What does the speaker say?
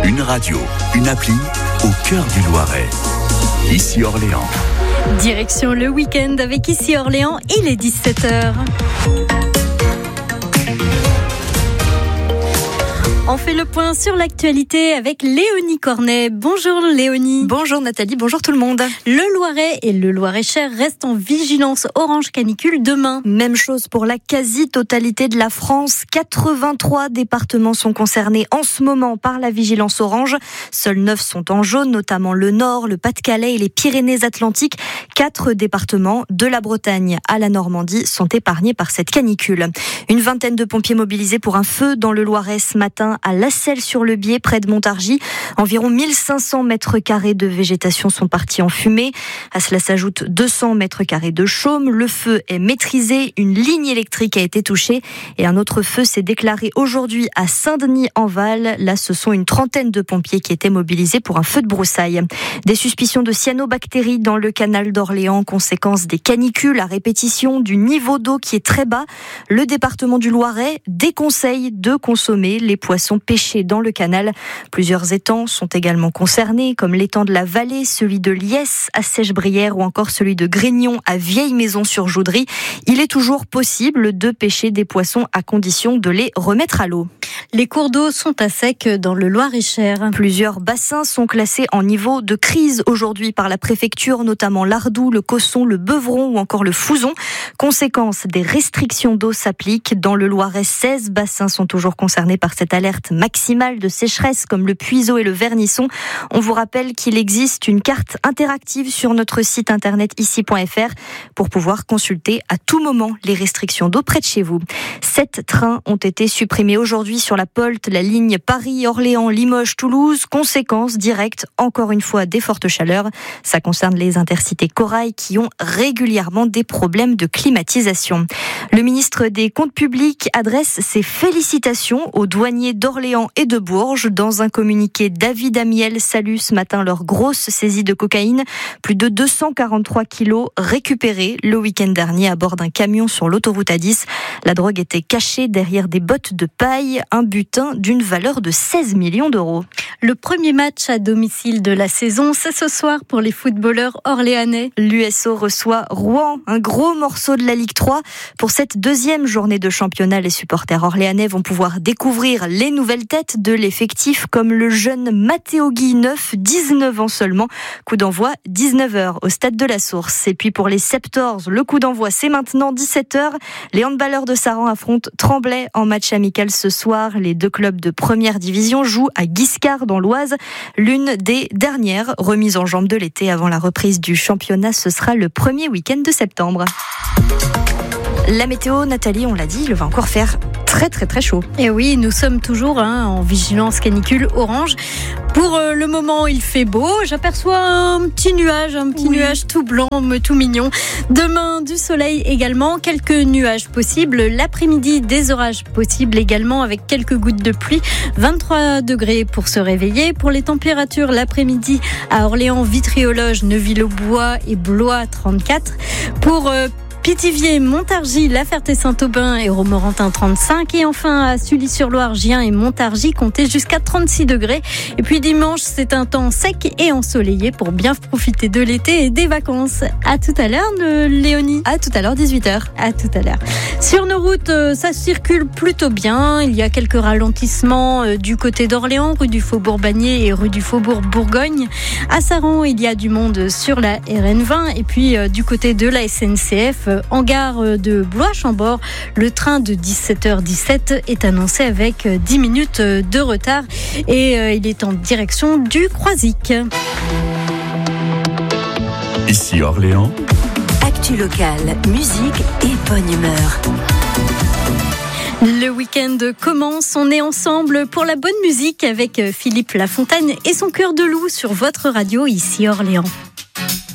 Une radio, une appli au cœur du Loiret. Ici Orléans. Direction le week-end avec Ici Orléans, il est 17h. On fait le point sur l'actualité avec Léonie Cornet. Bonjour Léonie. Bonjour Nathalie, bonjour tout le monde. Le Loiret et le Loiret-Cher restent en vigilance orange canicule demain. Même chose pour la quasi-totalité de la France. 83 départements sont concernés en ce moment par la vigilance orange. Seuls 9 sont en jaune, notamment le Nord, le Pas-de-Calais et les Pyrénées-Atlantiques. 4 départements, de la Bretagne à la Normandie, sont épargnés par cette canicule. Une vingtaine de pompiers mobilisés pour un feu dans le Loiret ce matin à Lasselles-sur-le-Biais, près de Montargis. Environ 1500 mètres carrés de végétation sont partis en fumée. À cela s'ajoutent 200 mètres carrés de chaume. Le feu est maîtrisé. Une ligne électrique a été touchée. Et un autre feu s'est déclaré aujourd'hui à Saint-Denis-en-Val. Là, ce sont une trentaine de pompiers qui étaient mobilisés pour un feu de broussailles. Des suspicions de cyanobactéries dans le canal d'Orléans, conséquence des canicules à répétition, du niveau d'eau qui est très bas. Le département du Loiret déconseille de consommer les poissons pêchés dans le canal. Plusieurs étangs sont également concernés, comme l'étang de la Vallée, celui de Liesse à Sèche-Brière ou encore celui de Grignon à Vieille-Maison-sur-Joudry. Il est toujours possible de pêcher des poissons à condition de les remettre à l'eau. Les cours d'eau sont à sec dans le Loir-et-Cher. Plusieurs bassins sont classés en niveau de crise aujourd'hui par la préfecture, notamment l'Ardoux, le Cosson, le Beuvron ou encore le Fouzon. Conséquence, des restrictions d'eau s'appliquent. Dans le Loiret, 16 bassins sont toujours concernés par cette alerte maximale de sécheresse, comme le Puiseau et le Vernisson. On vous rappelle qu'il existe une carte interactive sur notre site internet ici.fr pour pouvoir consulter à tout moment les restrictions d'eau près de chez vous. 7 trains ont été supprimés aujourd'hui sur la POLT, la ligne Paris, Orléans, Limoges, Toulouse. Conséquence directe, encore une fois, des fortes chaleurs. Ça concerne les intercités Corail qui ont régulièrement des problèmes de climatisation. Le ministre des Comptes publics adresse ses félicitations aux douaniers d'Orléans et de Bourges. Dans un communiqué, David Amiel salue ce matin leur grosse saisie de cocaïne. Plus de 243 kilos récupérés le week-end dernier à bord d'un camion sur l'autoroute A10. La drogue était cachée derrière des bottes de paille, un butin d'une valeur de 16 millions d'euros. Le premier match à domicile de la saison, c'est ce soir pour les footballeurs orléanais. L'USO reçoit Rouen, un gros morceau de la Ligue 3. Pour cette deuxième journée de championnat, les supporters orléanais vont pouvoir découvrir les nouvelles têtes de l'effectif, comme le jeune Matteo Guilleneuf, 19 ans seulement. Coup d'envoi 19h au stade de la Source. Et puis pour les Septors, le coup d'envoi c'est maintenant 17h. Les handballeurs de Saran affrontent Tremblay en match amical ce soir. Les deux clubs de première division jouent à Guiscard dans l'Oise. L'une des dernières remises en jambes de l'été avant la reprise du championnat, ce sera le premier week-end de septembre. La météo, Nathalie, on l'a dit, il va encore faire très chaud. Et oui, nous sommes toujours en vigilance canicule orange. Pour le moment, il fait beau. J'aperçois un petit nuage tout blanc, tout mignon. Demain, du soleil également, quelques nuages possibles. L'après-midi, des orages possibles également avec quelques gouttes de pluie. 23 degrés pour se réveiller. Pour les températures, l'après-midi à Orléans, Vitry-aux-Loges, Neuville-aux-Bois et Blois, 34. Pour Pithiviers, Montargis, La Ferté-Saint-Aubin et Romorantin 35. Et enfin à Sully-sur-Loire, Gien et Montargis, comptez jusqu'à 36 degrés. Et puis dimanche, c'est un temps sec et ensoleillé pour bien profiter de l'été et des vacances. À tout à l'heure, Léonie. À tout à l'heure, 18h. À tout à l'heure. Sur nos routes, ça circule plutôt bien. Il y a quelques ralentissements du côté d'Orléans, rue du Faubourg-Bagné et rue du Faubourg-Bourgogne. À Saran, il y a du monde sur la RN20. Et puis du côté de la SNCF, en gare de Blois-Chambord, le train de 17h17 est annoncé avec 10 minutes de retard et il est en direction du Croisic. Ici Orléans. Actu locale, musique et bonne humeur. Le week-end commence, on est ensemble pour la bonne musique avec Philippe Lafontaine et son cœur de loup sur votre radio ici Orléans.